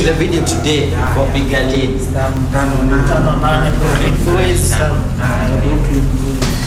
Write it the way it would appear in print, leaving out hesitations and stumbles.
watching the video today for Big Ali. Influencer.